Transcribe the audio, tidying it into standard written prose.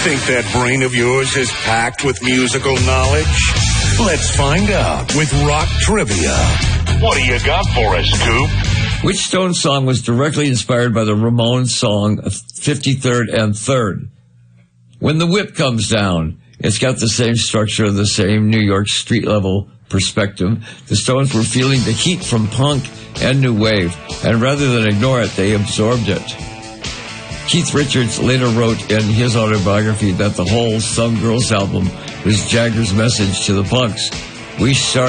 Think that brain of yours is packed with musical knowledge? Let's find out with Rock Trivia. What do you got for us, Coop? Which Stone song was directly inspired by the Ramones song 53rd and 3rd? When the Whip Comes Down. It's got the same structure, the same New York street-level perspective. The Stones were feeling the heat from punk and new wave, and rather than ignore it, they absorbed it. Keith Richards later wrote in his autobiography that the whole Some Girls album was Jagger's message to the punks. We started